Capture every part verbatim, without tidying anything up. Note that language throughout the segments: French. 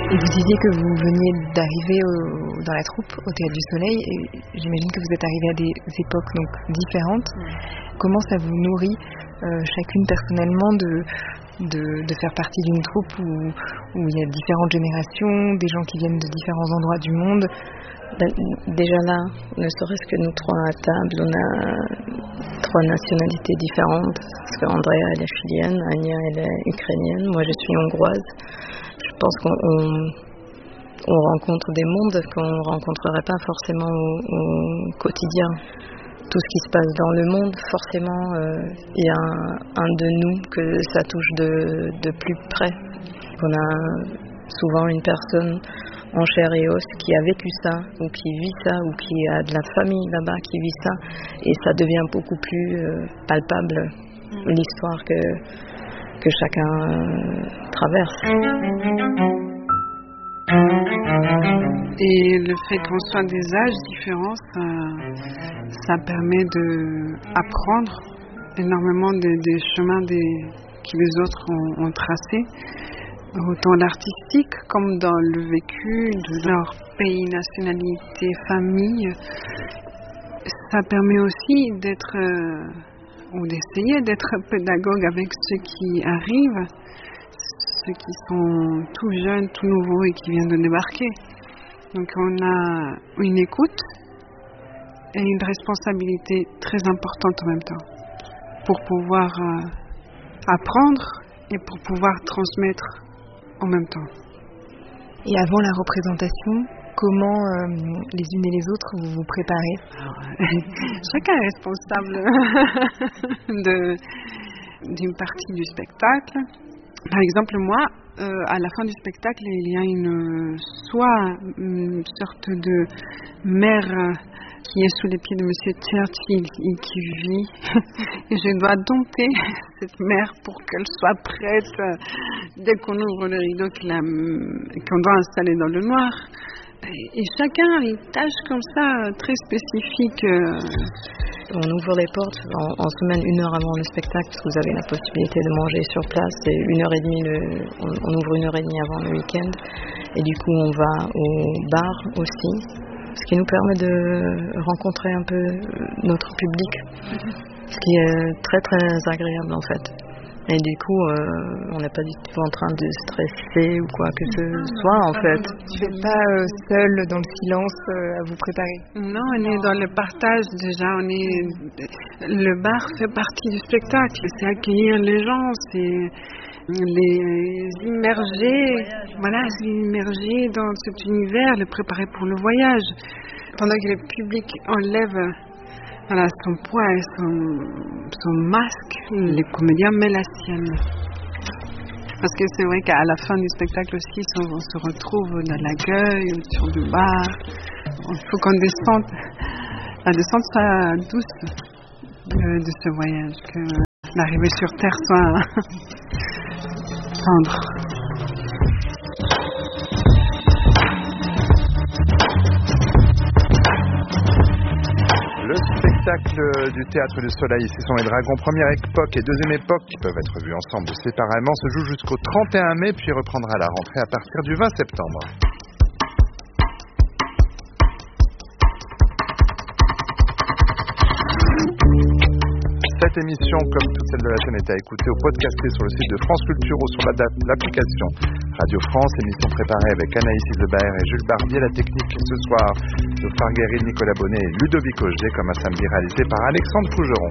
Et vous disiez que vous veniez d'arriver au, dans la troupe au Théâtre du Soleil, et j'imagine que vous êtes arrivés à des époques donc différentes. Comment ça vous nourrit euh, chacune personnellement de, de, de faire partie d'une troupe où, où il y a différentes générations, des gens qui viennent de différents endroits du monde? Ben, déjà là, ne serait-ce que nous trois à table, on a trois nationalités différentes. Parce qu'Andrea, elle est chilienne, Anya, elle est ukrainienne, moi je suis hongroise. Je pense qu'on on, on rencontre des mondes qu'on ne rencontrerait pas forcément au, au quotidien. Tout ce qui se passe dans le monde, forcément, euh, il y a un, un de nous que ça touche de, de plus près. On a souvent une personne en chair et os qui a vécu ça, ou qui vit ça, ou qui a de la famille là-bas qui vit ça, et ça devient beaucoup plus euh, palpable, l'histoire que, que chacun euh, traverse. Et le fait qu'on soit des âges différents, ça, ça permet d'apprendre énormément des, des chemins des, que les autres ont, ont tracés, autant l'artistique comme dans le vécu de leur pays, nationalité, famille. Ça permet aussi d'être, euh, ou d'essayer d'être pédagogue avec ceux qui arrivent, ceux qui sont tout jeunes, tout nouveaux et qui viennent de débarquer. Donc on a une écoute et une responsabilité très importante en même temps pour pouvoir euh, apprendre et pour pouvoir transmettre en même temps. Et avant la représentation, comment euh, les unes et les autres vous vous préparez? Alors, chacun est responsable de, d'une partie du spectacle. Par exemple, moi, euh, à la fin du spectacle, il y a une soit une sorte de mer qui est sous les pieds de Monsieur Churchill et qui vit. Et je dois dompter cette mer pour qu'elle soit prête dès qu'on ouvre le rideau qu'on doit installer dans le noir. Et chacun a une tâche comme ça, très spécifique. On ouvre les portes en, en semaine une heure avant le spectacle, parce que vous avez la possibilité de manger sur place. C'est une heure et demie, le, on, on ouvre une heure et demie avant le week-end. Et du coup, on va au bar aussi, ce qui nous permet de rencontrer un peu notre public, ce qui est très très agréable en fait. Et du coup, euh, on n'est pas du tout en train de stresser ou quoi que ce soit, en fait. Tu n'es pas euh, seule dans le silence euh, à vous préparer? Non, on est dans le partage déjà. On est... Le bar fait partie du spectacle. C'est accueillir les gens, c'est les immerger, voilà, les immerger dans cet univers, les préparer pour le voyage. Pendant que le public enlève... Voilà, son poids et son, son masque, les comédiens mettent la sienne. Parce que c'est vrai qu'à la fin du spectacle aussi, on, on se retrouve dans l'accueil, sur le bar. Il faut qu'on descende, la descente soit douce de, de ce voyage, que l'arrivée sur Terre soit tendre. Le spectacle du Théâtre du Soleil, Ici sont les dragons, première époque et deuxième époque, qui peuvent être vus ensemble séparément, se joue jusqu'au trente et un mai, puis reprendra la rentrée à partir du vingt septembre. Cette émission, comme toutes celles de la chaîne, est à écouter ou podcaster sur le site de France Culture ou sur l'application Radio France. Émission préparée avec Anaïs Isebert et Jules Barbier. La technique ce soir de Farguerie, Nicolas Bonnet et Ludovic Auger, comme un samedi réalisé par Alexandre Fougeron.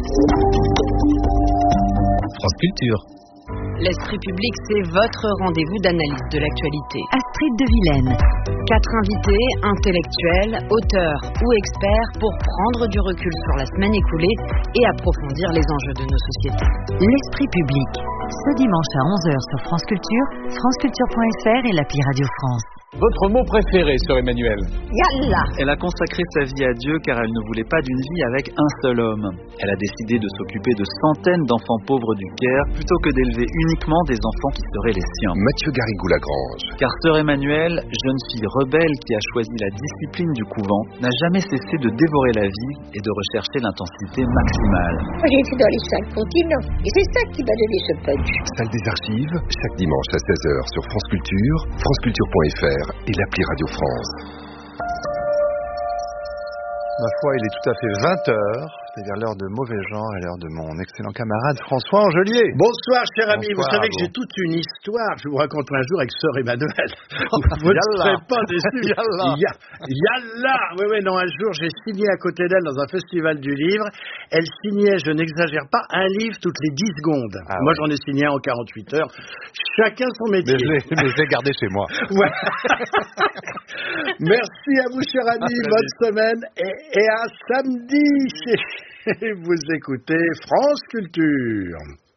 France Culture. L'Esprit public, c'est votre rendez-vous d'analyse de l'actualité. Astrid de Vilaine. Quatre invités, intellectuels, auteurs ou experts pour prendre du recul sur la semaine écoulée et approfondir les enjeux de nos sociétés. L'Esprit public. Ce dimanche à onze heures sur France Culture, franceculture point f r et l'appli Radio France. Votre mot préféré, sœur Emmanuelle? Yallah. Elle a consacré sa vie à Dieu car elle ne voulait pas d'une vie avec un seul homme. Elle a décidé de s'occuper de centaines d'enfants pauvres du Caire plutôt que d'élever uniquement des enfants qui seraient les siens. Mathieu Garrigou-Lagrange. Car sœur Emmanuelle, jeune fille rebelle qui a choisi la discipline du couvent, n'a jamais cessé de dévorer la vie et de rechercher l'intensité maximale. Moi j'ai été dans les cinq continents et c'est ça qui m'a donné ce punch. Salle des archives, chaque dimanche à seize heures sur France Culture, franceculture point f r et l'appli Radio France. Ma foi, il est tout à fait vingt heures, c'est-à-dire l'heure de mauvais genre et l'heure de mon excellent camarade François Angelier. Bonsoir, cher ami. Bonsoir, vous savez que bon. j'ai toute une histoire. Je vous raconte un jour avec sœur Emmanuelle. Vous ne serez pas déçus. Yallah. Yallah. Oui, oui, non, un jour, j'ai signé à côté d'elle dans un festival du livre. Elle signait, je n'exagère pas, un livre toutes les dix secondes. Ah, moi, ouais. j'en ai signé un en quarante-huit heures. Chacun son métier. Mais je l'ai, mais je l'ai gardé chez moi. Ouais. Merci à vous, cher ami. Bonne semaine et, et à samedi. Vous écoutez France Culture.